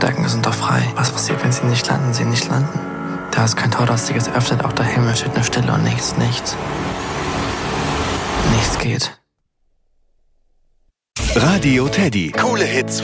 Triebwerken sind doch frei. Was passiert, wenn sie nicht landen? Sie nicht landen. Da ist kein Tor, das sich jetzt öffnet, auch der Himmel steht nur Stille und nichts. Nichts geht. Radio Teddy. Coole Hits